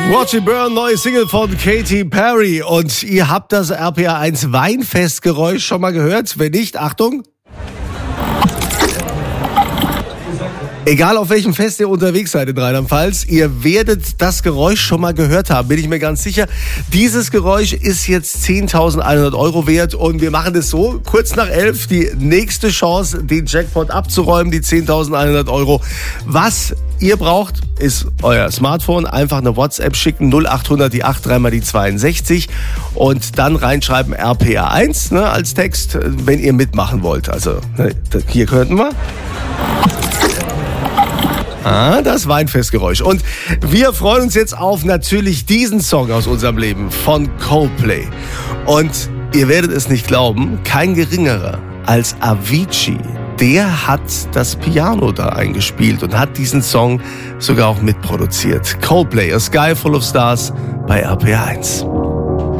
Watch It Burn, neue Single von Katy Perry. Und ihr habt das RPA 1 Weinfestgeräusch schon mal gehört? Wenn nicht, Achtung. Egal auf welchem Fest ihr unterwegs seid in Rheinland-Pfalz, ihr werdet das Geräusch schon mal gehört haben, bin ich mir ganz sicher. Dieses Geräusch ist jetzt 10.100 € wert und wir machen es so, kurz nach 11, die nächste Chance, den Jackpot abzuräumen, die 10.100 €. Was ihr braucht, ist euer Smartphone, einfach eine WhatsApp schicken, 0800 die 8 3 mal die 62 und dann reinschreiben RPA 1 als Text, wenn ihr mitmachen wollt. Also hier könnten wir... das Weinfestgeräusch. Und wir freuen uns jetzt auf natürlich diesen Song aus unserem Leben von Coldplay. Und ihr werdet es nicht glauben, kein geringerer als Avicii. Der hat das Piano da eingespielt und hat diesen Song sogar auch mitproduziert. Coldplay, A Sky Full of Stars bei RPA 1.